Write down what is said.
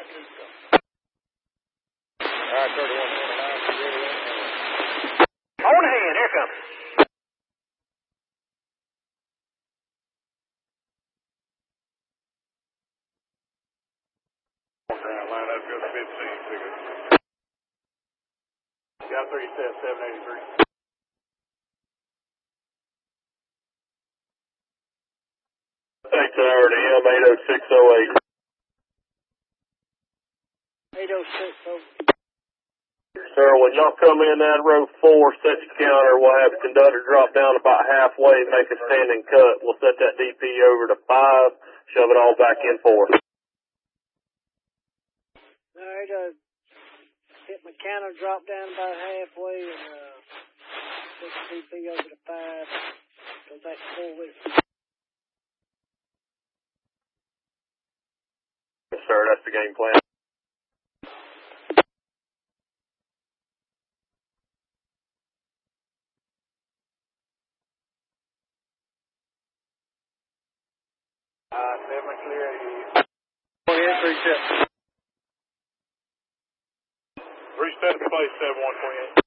Alright, 3129. On hand, here comes. Line up, go to 15, figure. Got 37, 783. Thanks, hour to M 80608. 806. Sir, when y'all come in that row 4, set your counter. We'll have the conductor drop down about halfway, make a standing cut. We'll set that DP over to 5, shove it all back in 4. Alright, hit my counter, drop down about halfway, and put the DP over to 5. Go back to 4 with it. Yes, sir, that's the game plan. Seven clear. 28, 3 set. 3 set in place, 7128.